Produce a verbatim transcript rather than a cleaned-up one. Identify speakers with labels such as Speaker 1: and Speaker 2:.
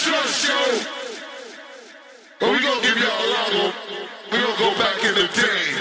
Speaker 1: short show. But we gonna give y'all a lot of, we gonna go back in the day.